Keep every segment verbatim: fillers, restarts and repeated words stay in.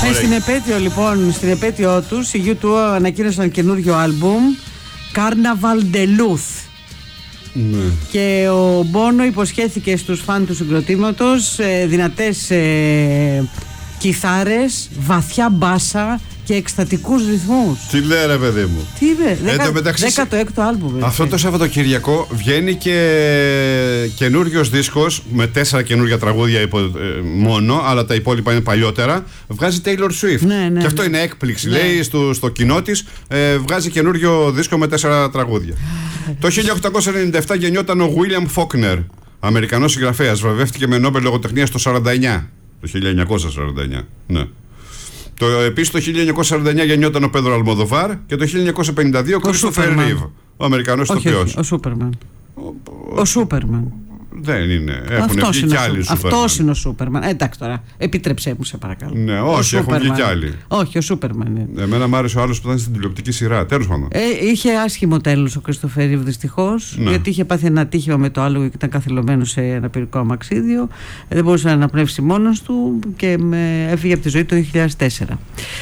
Ε, στην επέτειο λοιπόν, στην επέτειό τους, οι γιου του ανακοίνωσαν καινούριο άλμπουμ, Carnaval de Luz. Ναι. Και ο Μπόνο υποσχέθηκε στους φαν του συγκροτήματος ε, δυνατές ε, κιθάρες, βαθιά μπάσα και εκστατικούς ρυθμούς. Τι λέει ρε παιδί μου. Τι είπε, δέκατο έκτο άλμπουμ. Αυτό το Σαββατοκυριακό βγαίνει και καινούριος δίσκος με τέσσερα καινούργια τραγούδια υπο, ε, μόνο, αλλά τα υπόλοιπα είναι παλιότερα. Βγάζει Taylor Swift. Ναι, ναι, και αυτό ναι. είναι έκπληξη. Ναι. Λέει στο, στο κοινό της, ε, βγάζει καινούριο δίσκο με τέσσερα τραγούδια. Το χίλια οκτακόσια ενενήντα επτά γεννιόταν ο William Faulkner, Αμερικανός συγγραφέας. Βραβεύτηκε με Νόμπελ λογοτεχνίας το σαράντα εννιά. Το χίλια εννιακόσια σαράντα εννιά. Ναι. Το, επίσης το χίλια εννιακόσια σαράντα εννιά γεννιόταν ο Πέδρο Αλμοδοβάρ και το χίλια εννιακόσια πενήντα δύο ο Κρίστοφερ Ρίβ, ο Αμερικανός ηθοποιός. Ο Σούπερμαν. Ο Σούπερμαν. Δεν είναι. Έχουν βγει κι άλλοι Σούπερμαν. Αυτός είναι ο Σούπερμαν. Εντάξει τώρα, επίτρεψέ μου σε παρακαλώ. Ναι, όχι, έχουν βγει κι άλλοι. Όχι, ο Σούπερμαν είναι. Εμένα μου άρεσε ο άλλος που ήταν στην τηλεοπτική σειρά. Τέλος πάντων. Ε, είχε άσχημο τέλος ο Κρίστοφερ Ρίβ δυστυχώς. Ναι. Γιατί είχε πάθει ένα ατύχημα με το άλογο και ήταν καθυλωμένο σε ένα πυρικό αμαξίδιο. Δεν μπορούσε να αναπνεύσει μόνος του και με... έφυγε από τη ζωή το δύο χιλιάδες τέσσερα.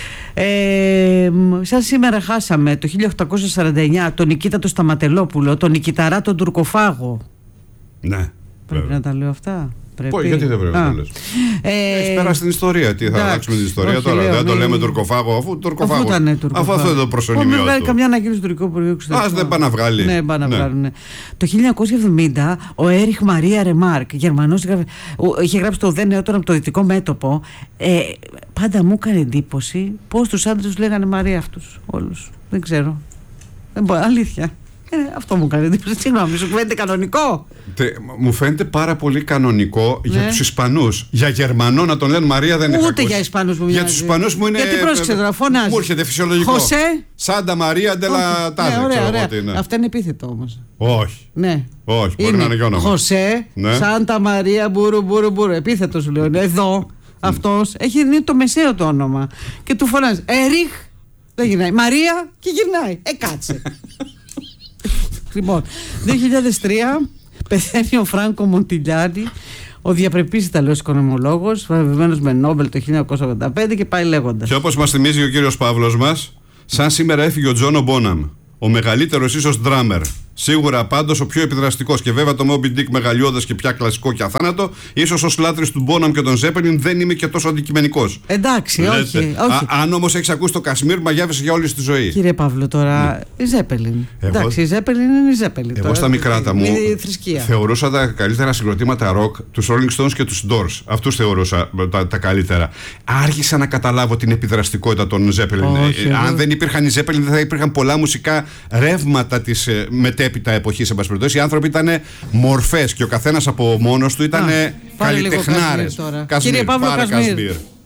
Ε, σαν σήμερα χάσαμε το χίλια οκτακόσια σαράντα εννιά τον Νικήτα το Σταματελόπουλο, τον Νικηταρά τον Τουρκοφάγο. Ναι. Πρέπει βέβαια να τα λέω αυτά. Πώς, γιατί δεν πρέπει να το λες. Ε, Έχεις περάσει την ιστορία. Τι θα εντάξει, αλλάξουμε την ιστορία όχι, τώρα. Λέω, δεν το λέμε τουρκοφάγο, αφού τουρκοφάγο. Αφού, ήταν τουρκοφάγο. αφού αυτό είναι το προσωνυμιό του. Βγάλει καμιά ανακοίνωση του τουρκικού υπουργείου εξωτερικών. Ας δεν πάνε να βγάλει. Ναι, πάνε να ναι. βγάλουν. Ναι. Το χίλια εννιακόσια εβδομήντα ο Έριχ Μαρία Ρεμάρκ, Γερμανός, είχε γράψει το «Δεν νεότερο από το δυτικό μέτωπο». Ε, πάντα μου έκανε εντύπωση πώς τους άντρες τους λέγανε Μαρία αυτούς όλους. Δεν ξέρω. Δεν μπορεί, αλήθεια. Ε, αυτό μου κάνει εντύπωση. Συγγνώμη, σου φαίνεται κανονικό. Τε, μου φαίνεται πάρα πολύ κανονικό ναι. για τους Ισπανούς. Για Γερμανό να τον λένε Μαρία δεν είναι. Ούτε για Ισπανούς μου Για τους Ισπανούς μου είναι. Γιατί πρόσεξε τώρα, φωνάζει. Μου έρχεται φυσιολογικό. Χωσέ. Σάντα Μαρία ντελα Τάδε. Ναι, ωραία, ωραία. Είναι. Αυτά είναι επίθετο όμως. Όχι. Ναι. Όχι, μπορεί να είναι και όνομα. Χωσέ, ναι. Σάντα Μαρία, μπουρου, μπουρου, μπουρου. Επίθετο σου λέω. Εδώ αυτός έχει είναι το μεσαίο το όνομα. Και του φωνάζει Έριχ. Δεν γυρνάει. Μαρία και γυρνάει. Ε, κάτσε. Λοιπόν, δύο χιλιάδες τρία πεθαίνει ο Φράνκο Μοντιλιάνι, ο διαπρεπής Ιταλός οικονομολόγος, βραβευμένος με Νόμπελ το χίλια εννιακόσια ογδόντα πέντε και πάει λέγοντας. Και όπως μας θυμίζει ο κύριος Παύλος μας, σαν σήμερα έφυγε ο Τζόνο Μπόναμ, ο μεγαλύτερος ίσως ντράμερ. Σίγουρα πάντως ο πιο επιδραστικός και βέβαια το Moby Dick μεγαλειώδες και πια κλασικό και αθάνατο. Ίσως ως λάτρης του Μπόναμ και των Ζέπελιν δεν είμαι και τόσο αντικειμενικός. Εντάξει, λέτε, όχι. όχι. Α, αν όμως έχεις ακούσει το Κασμίρ, μαγεύεσαι για όλη τη ζωή. Κύριε Παύλο, τώρα η Ζέπελιν. Εγώ... Εντάξει, η Ζέπελιν είναι η Ζέπελιν. Εγώ στα μικράτα μου θρησκεία. Θεωρούσα τα καλύτερα συγκροτήματα ροκ τους Rolling Stones και τους Doors. Αυτούς θεωρούσα τα, τα καλύτερα. Άρχισα να καταλάβω την επιδραστικότητα των Ζέπελιν. Αν δεν υπήρχαν οι Ζέπελιν, δεν θα υπήρχαν πολλά μουσικά ρεύματα της μετέπειτα εποχής. Σε οι άνθρωποι ήταν μορφές και ο καθένας από μόνος του ήταν καλλιτεχνάρες. Κύριε Παύλο, Κασμίρ.